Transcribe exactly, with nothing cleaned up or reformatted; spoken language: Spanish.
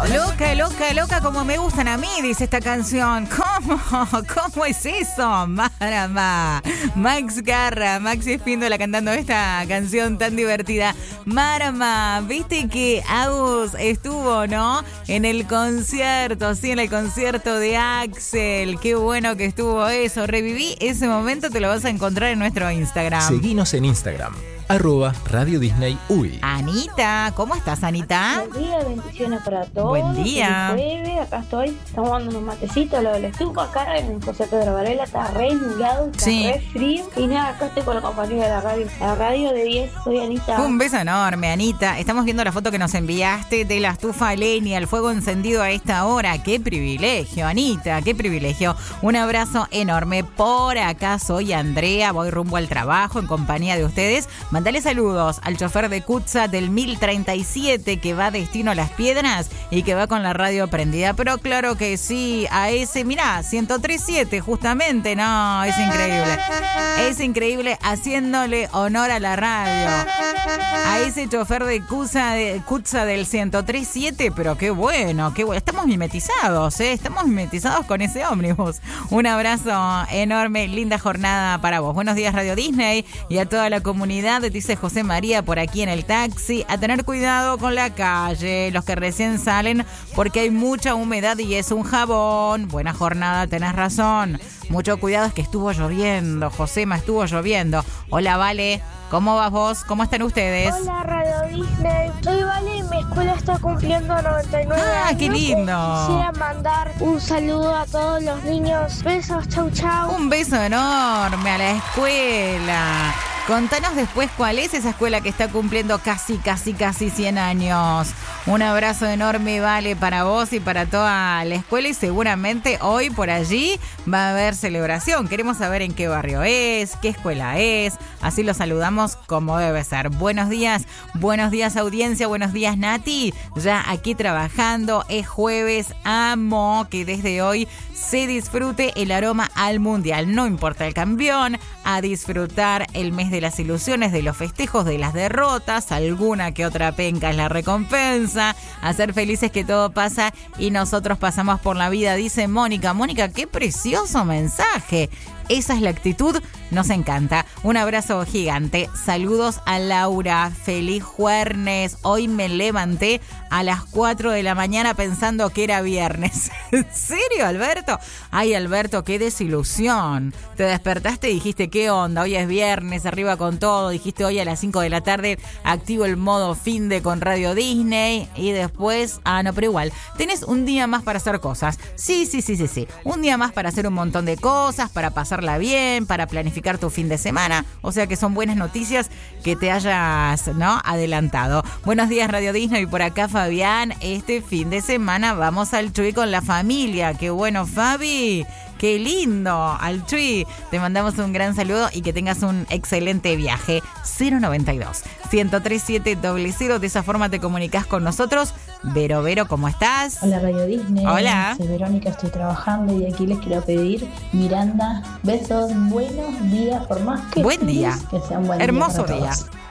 Loca, loca, loca, como me gustan a mí, dice esta canción. ¿Cómo? ¿Cómo es eso? Marama. Max Garra, Maxi Espíndola cantando esta canción tan divertida. Marama, viste que Agus estuvo, ¿no? En el concierto, sí, en el concierto de Axel. Qué bueno que estuvo eso. Reviví ese momento, te lo vas a encontrar en nuestro Instagram. Seguinos en Instagram. Arroba Radio Disney U Y. Anita, ¿cómo estás, Anita? Buen día, bendiciones para todos. Buen día. Feliz jueves, acá estoy, estamos dando unos matecitos, lo del estufa acá en José Pedro Varela, está re nublado, está Sí. re frío. Y nada, acá estoy con la compañía de la radio, la radio de diez, soy Anita. Un beso enorme, Anita. Estamos viendo la foto que nos enviaste de la estufa a leña, el fuego encendido a esta hora. ¡Qué privilegio, Anita! ¡Qué privilegio! Un abrazo enorme. Por acá soy Andrea, voy rumbo al trabajo en compañía de ustedes. Mandale saludos al chofer de Cutsa del mil treinta y siete que va destino a Las Piedras y que va con la radio prendida. Pero claro que sí, a ese, mirá, ciento tres punto siete justamente. No, es increíble. Es increíble haciéndole honor a la radio. A ese chofer de Cutsa, de Cutsa del ciento tres punto siete, pero qué bueno, qué bueno. Estamos mimetizados, ¿eh? Estamos mimetizados con ese ómnibus. Un abrazo enorme, linda jornada para vos. Buenos días, Radio Disney, y a toda la comunidad, dice José María por aquí en el taxi. A tener cuidado con la calle, los que recién salen, porque hay mucha humedad y es un jabón. Buena jornada, tenés razón. Mucho cuidado, es que estuvo lloviendo, Josema, estuvo lloviendo. Hola, Vale, ¿cómo vas vos? ¿Cómo están ustedes? Hola, Radio Disney. Soy Vale y mi escuela está cumpliendo noventa y nueve Ah, años. qué lindo. Quisiera mandar un saludo a todos los niños. Besos, chau, chau. Un beso enorme a la escuela. Contanos después cuál es esa escuela que está cumpliendo casi, casi, casi cien años. Un abrazo enorme, Vale, para vos y para toda la escuela, y seguramente hoy por allí va a haber celebración. Queremos saber en qué barrio es, qué escuela es, así lo saludamos como debe ser. Buenos días, buenos días audiencia, buenos días Nati, ya aquí trabajando, es jueves, amo que desde hoy se disfrute el aroma al mundial, no importa el campeón, a disfrutar el mes de las ilusiones, de los festejos, de las derrotas, alguna que otra penca es la recompensa, a ser felices que todo pasa y nosotros pasamos por la vida, dice Mónica. Mónica, qué precioso mensaje. Esa es la actitud, nos encanta. Un abrazo gigante. Saludos a Laura. Feliz jueves. Hoy me levanté a las cuatro de la mañana pensando que era viernes. ¿En serio, Alberto? Ay, Alberto, qué desilusión. Te despertaste y dijiste, ¿qué onda? Hoy es viernes, arriba con todo. Dijiste, hoy a las cinco de la tarde activo el modo fin de con Radio Disney. Y después, ah, no, pero igual, tenés un día más para hacer cosas. Sí, sí, sí, sí, sí. Un día más para hacer un montón de cosas, para pasar bien, para planificar tu fin de semana, o sea que son buenas noticias que te hayas, ¿no?, adelantado. Buenos días, Radio Disney, por acá Fabián. Este fin de semana vamos al Chuy con la familia. Qué bueno, Fabi. ¡Qué lindo! Al Chuy, te mandamos un gran saludo y que tengas un excelente viaje. cero noventa y dos, ciento tres siete cero cero, de esa forma te comunicas con nosotros. Vero, Vero, ¿cómo estás? Hola, Radio Disney. Hola. Soy Verónica, estoy trabajando y aquí les quiero pedir, Miranda, besos, buenos días, por más que Buen día. que sea un buen Hermoso día. para día. todos.